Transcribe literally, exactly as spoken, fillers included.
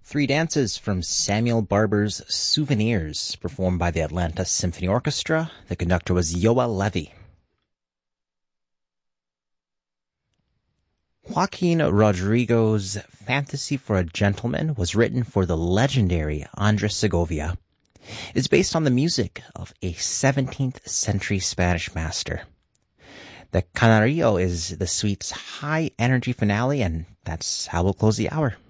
Three dances from Samuel Barber's Souvenirs, performed by the Atlanta Symphony Orchestra. The conductor was Yoel Levy. Joaquin Rodrigo's Fantasy for a Gentleman was written for the legendary Andres Segovia. It's based on the music of a seventeenth century Spanish master. The Canario is the suite's high-energy finale, and that's how we'll close the hour.